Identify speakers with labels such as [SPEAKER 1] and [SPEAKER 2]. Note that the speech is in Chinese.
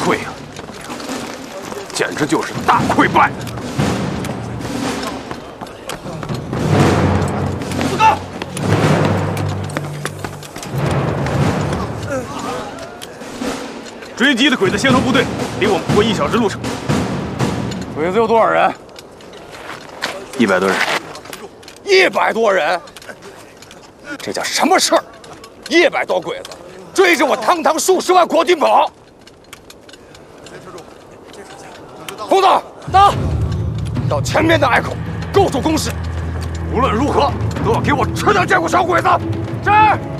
[SPEAKER 1] 溃啊！简直就是大溃败！
[SPEAKER 2] 四哥，
[SPEAKER 1] 追击的鬼子先头部队离我们不过1小时路程。
[SPEAKER 2] 鬼子有多少人
[SPEAKER 1] ？100多人。
[SPEAKER 2] 100多人，这叫什么事儿？100多鬼子追着我堂堂数十万国军跑。红子，到前面的隘口构筑工事，无论如何都要给我吃掉这股小鬼子。是。